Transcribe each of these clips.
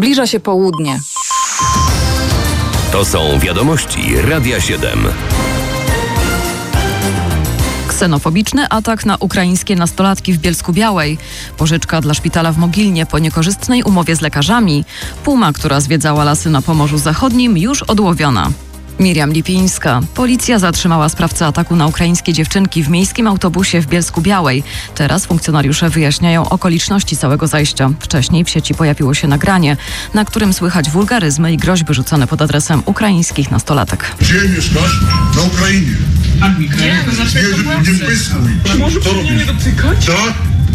Zbliża się południe. To są wiadomości Radia 7. Ksenofobiczny atak na ukraińskie nastolatki w Bielsku-Białej. Pożyczka dla szpitala w Mogilnie po niekorzystnej umowie z lekarzami. Puma, która zwiedzała lasy na Pomorzu Zachodnim, już odłowiona. Miriam Lipińska. Policja zatrzymała sprawcę ataku na ukraińskie dziewczynki w miejskim autobusie w Bielsku-Białej. Teraz funkcjonariusze wyjaśniają okoliczności całego zajścia. Wcześniej w sieci pojawiło się nagranie, na którym słychać wulgaryzmy i groźby rzucone pod adresem ukraińskich nastolatek. Gdzie mieszkasz? Na Ukrainie. Nie pyskuj. Może mnie nie dotykać? Tak?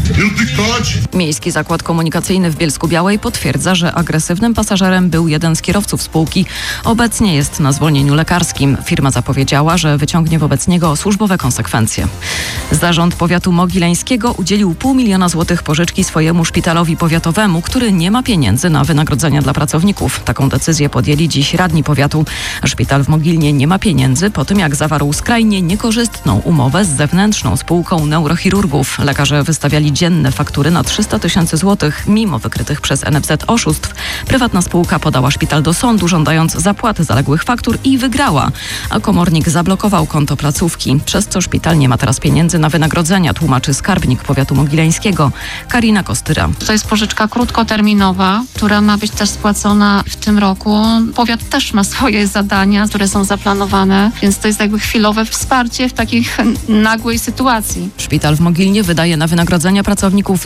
Miejski Zakład Komunikacyjny w Bielsku-Białej potwierdza, że agresywnym pasażerem był jeden z kierowców spółki. Obecnie jest na zwolnieniu lekarskim. Firma zapowiedziała, że wyciągnie wobec niego służbowe konsekwencje. Zarząd Powiatu Mogileńskiego udzielił 500 000 złotych pożyczki swojemu szpitalowi powiatowemu, który nie ma pieniędzy na wynagrodzenia dla pracowników. Taką decyzję podjęli dziś radni powiatu. Szpital w Mogilnie nie ma pieniędzy po tym, jak zawarł skrajnie niekorzystną umowę z zewnętrzną spółką neurochirurgów. Lekarze wystawiali dzienne faktury na 300 000 złotych. Mimo wykrytych przez NFZ oszustw, prywatna spółka podała szpital do sądu, żądając zapłaty zaległych faktur i wygrała. A komornik zablokował konto placówki, przez co szpital nie ma teraz pieniędzy na wynagrodzenia, tłumaczy skarbnik powiatu mogileńskiego Karina Kostyra. To jest pożyczka krótkoterminowa, która ma być też spłacona w tym roku. Powiat też ma swoje zadania, które są zaplanowane, więc to jest jakby chwilowe wsparcie w takiej nagłej sytuacji. Szpital w Mogilnie wydaje na wynagrodzenia pracowników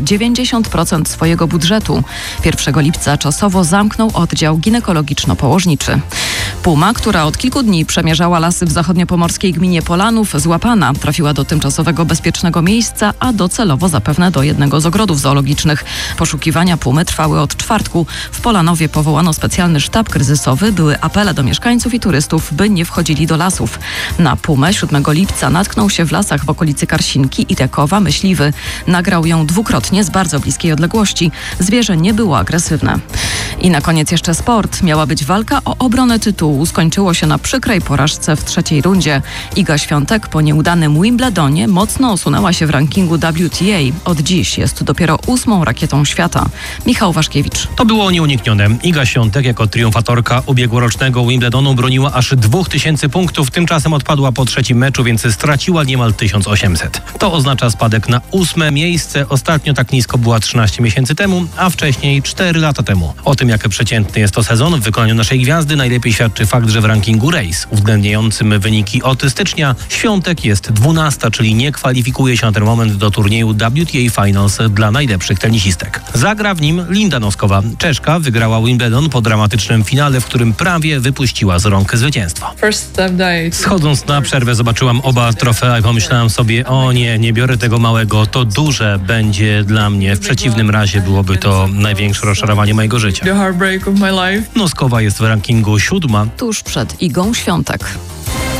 90% swojego budżetu. 1 lipca czasowo zamknął oddział ginekologiczno-położniczy. Puma, która od kilku dni przemierzała lasy w zachodniopomorskiej gminie Polanów, złapana. Trafiła do tymczasowego bezpiecznego miejsca, a docelowo zapewne do jednego z ogrodów zoologicznych. Poszukiwania pumy trwały od czwartku. W Polanowie powołano specjalny sztab kryzysowy. Były apele do mieszkańców i turystów, by nie wchodzili do lasów. Na pumę 7 lipca natknął się w lasach w okolicy Karsinki i Tekowa myśliwy. Nagrał ją dwukrotnie z bardzo bliskiej odległości. Zwierzę nie było agresywne. I na koniec jeszcze sport. Miała być walka o obronę tytułu. Skończyło się na przykrej porażce w trzeciej rundzie. Iga Świątek po nieudanym Wimbledonie mocno osunęła się w rankingu WTA. Od dziś jest dopiero 8. rakietą świata. Michał Waszkiewicz. To było nieuniknione. Iga Świątek jako triumfatorka ubiegłorocznego Wimbledonu broniła aż 2000 punktów. Tymczasem odpadła po trzecim meczu, więc straciła niemal 1800. To oznacza spadek na 8. miejsce. Ostatnio tak nisko była 13 miesięcy temu, a wcześniej 4 lata temu. O tym, jak przeciętny jest to sezon w wykonaniu naszej gwiazdy, najlepiej świadczy fakt, że w rankingu Race, uwzględniającym wyniki od stycznia, Świątek jest 12, czyli nie kwalifikuje się na ten moment do turnieju WTA Finals dla najlepszych tenisistek. Zagra w nim Linda Noskowa. Czeszka wygrała Wimbledon po dramatycznym finale, w którym prawie wypuściła z rąk zwycięstwo. Schodząc na przerwę zobaczyłam oba trofea i pomyślałam sobie, o nie biorę tego małego, to duże będzie dla mnie. W przeciwnym razie byłoby to największe rozczarowanie mojego życia. Noskowa jest w rankingu 7. Tuż przed Igą Świątek.